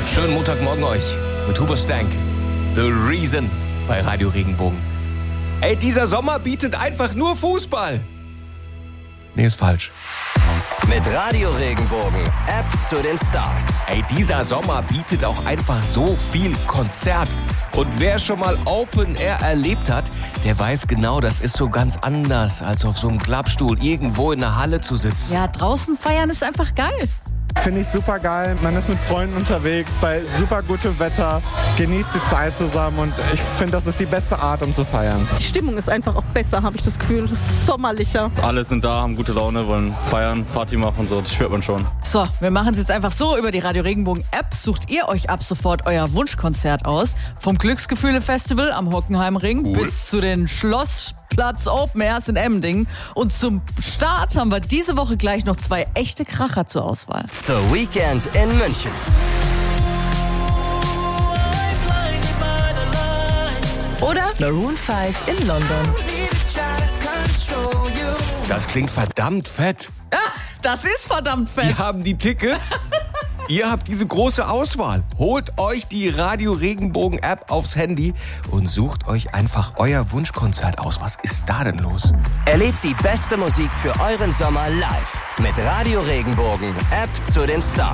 Schönen Montagmorgen euch mit Huber Stank. The Reason bei Radio Regenbogen. Ey, dieser Sommer bietet einfach nur Fußball. Nee, ist falsch. Mit Radio Regenbogen, App zu den Stars. Ey, dieser Sommer bietet auch einfach so viel Konzert. Und wer schon mal Open Air erlebt hat, der weiß genau, das ist so ganz anders, als auf so einem Klappstuhl irgendwo in der Halle zu sitzen. Ja, draußen feiern ist einfach geil. Finde ich super geil. Man ist mit Freunden unterwegs, bei super gutem Wetter, genießt die Zeit zusammen und ich finde, das ist die beste Art, um zu feiern. Die Stimmung ist einfach auch besser, habe ich das Gefühl. Es ist sommerlicher. Alle sind da, haben gute Laune, wollen feiern, Party machen und so. Das spürt man schon. So, wir machen es jetzt einfach so. Über die Radio Regenbogen App sucht ihr euch ab sofort euer Wunschkonzert aus. Vom Glücksgefühle Festival am Hockenheimring bis zu den Schlossplatz Open Airs in Emmendingen. Und zum Start haben wir diese Woche gleich noch 2 echte Kracher zur Auswahl. The Weekend in München. Oder Maroon 5 in London. Das klingt verdammt fett. Ah, das ist verdammt fett. Wir haben die Tickets. Ihr habt diese große Auswahl. Holt euch die Radio Regenbogen App aufs Handy und sucht euch einfach euer Wunschkonzert aus. Was ist da denn los? Erlebt die beste Musik für euren Sommer live. Mit Radio Regenbogen, App zu den Stars.